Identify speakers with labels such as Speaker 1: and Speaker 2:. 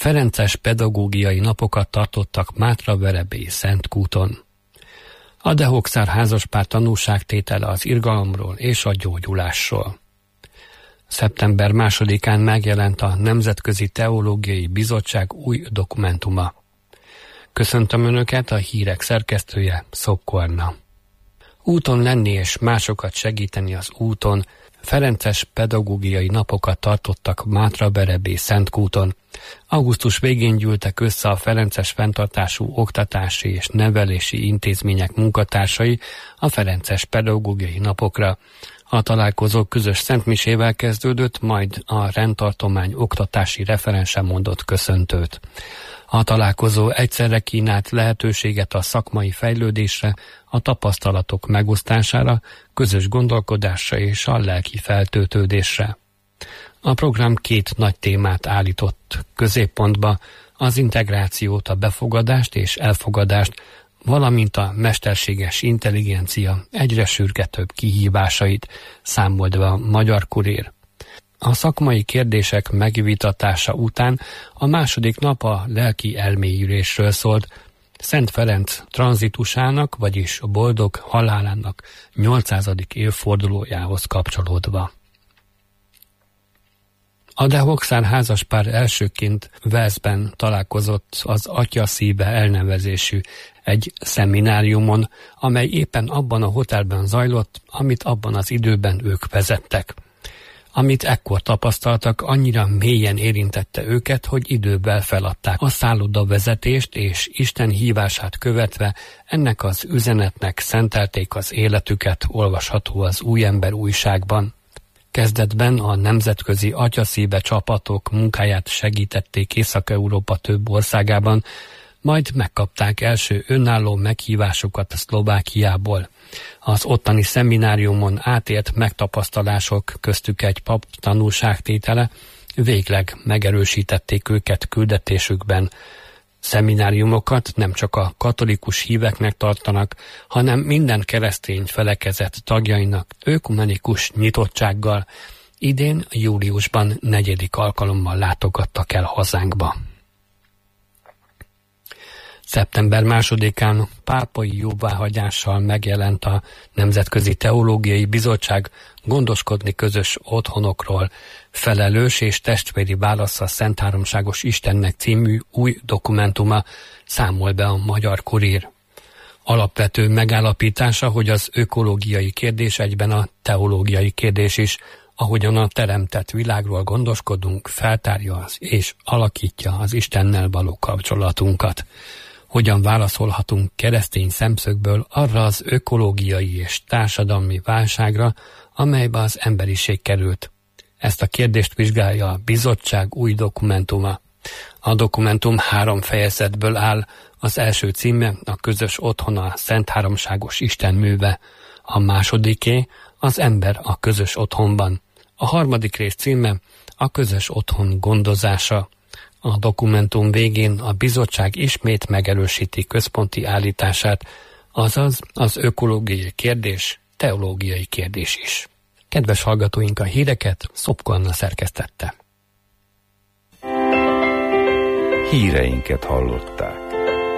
Speaker 1: ferences pedagógiai napokat tartottak Mátraverebélyi Szentkúton. A de Hoxár házaspár tanúságtétele az irgalomról és a gyógyulásról. Szeptember 2-án megjelent a Nemzetközi Teológiai Bizottság új dokumentuma. Köszöntöm Önöket, a hírek szerkesztője, Szopko Anna. Úton lenni és másokat segíteni az úton, ferences pedagógiai napokat tartottak Mátraverebélyi Szentkúton. Augusztus végén gyűltek össze a ferences fenntartású oktatási és nevelési intézmények munkatársai a ferences pedagógiai napokra. A találkozó közös szentmisével kezdődött, majd a rendtartomány oktatási referense mondott köszöntőt. A találkozó egyszerre kínált lehetőséget a szakmai fejlődésre, a tapasztalatok megosztására, közös gondolkodásra és a lelki feltöltődésre. A program 2 nagy témát állított középpontba: az integrációt, a befogadást és elfogadást, valamint a mesterséges intelligencia egyre sürgetőbb kihívásait, számolt be a Magyar Kurér. A szakmai kérdések megvitatása után a második nap a lelki elmélyülésről szólt, Szent Ferenc tranzitusának, vagyis boldog halálának 800. évfordulójához kapcsolódva. A de Hoxár házaspár elsőként Walesben találkozott az Atya szíve elnevezésű egy szemináriumon, amely éppen abban a hotelben zajlott, amit abban az időben ők vezettek. Amit ekkor tapasztaltak, annyira mélyen érintette őket, hogy idővel feladták a szállodavezetést, és Isten hívását követve ennek az üzenetnek szentelték az életüket, olvasható az Új Ember újságban. Kezdetben a nemzetközi atyaszíve csapatok munkáját segítették Észak-Európa több országában, majd megkapták első önálló meghívásokat Szlovákiából. Az ottani szemináriumon átélt megtapasztalások, köztük egy pap tanúságtétele, végleg megerősítették őket küldetésükben. Szemináriumokat nem csak a katolikus híveknek tartanak, hanem minden keresztény felekezet tagjainak ökumenikus nyitottsággal. Idén júliusban 4. alkalommal látogattak el hazánkba. Szeptember 2-án pápai jóváhagyással megjelent a Nemzetközi Teológiai Bizottság gondoskodni közös otthonokról, felelős és testvéri válasz a Szentháromságos Istennek című új dokumentuma, számol be a Magyar Kurír. Alapvető megállapítása, hogy az ökológiai kérdés egyben a teológiai kérdés is, ahogyan a teremtett világról gondoskodunk, feltárja és alakítja az Istennel való kapcsolatunkat. Hogyan válaszolhatunk keresztény szemszögből arra az ökológiai és társadalmi válságra, amelybe az emberiség került? Ezt a kérdést vizsgálja a bizottság új dokumentuma. A dokumentum 3 fejezetből áll, az első címe a közös otthon a Szentháromságos Isten műve, a másodiké az ember a közös otthonban, a harmadik rész címe a közös otthon gondozása. A dokumentum végén a bizottság ismét megerősíti központi állítását, azaz az ökológiai kérdés teológiai kérdés is. Kedves hallgatóink, a híreket Szopko Anna szerkesztette.
Speaker 2: Híreinket hallották.